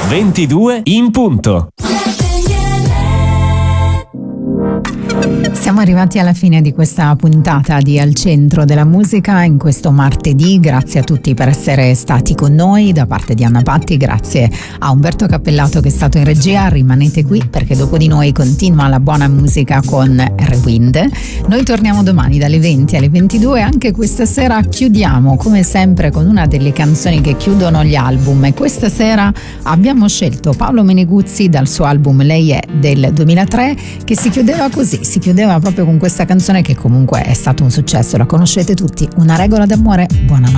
22 in punto. Siamo arrivati alla fine di questa puntata di Al Centro della Musica in questo martedì. Grazie a tutti per essere stati con noi. Da parte di Anna Patti, grazie a Umberto Cappellato che è stato in regia. Rimanete qui perché dopo di noi continua la buona musica con Rewind. Noi torniamo domani dalle 20 alle 22. Anche questa sera chiudiamo come sempre con una delle canzoni che chiudono gli album, e questa sera abbiamo scelto Paolo Meneguzzi dal suo album Lei è del 2003, che si chiudeva così, si chiudeva proprio con questa canzone che comunque è stato un successo, la conoscete tutti, Una regola d'amore. Buonanotte.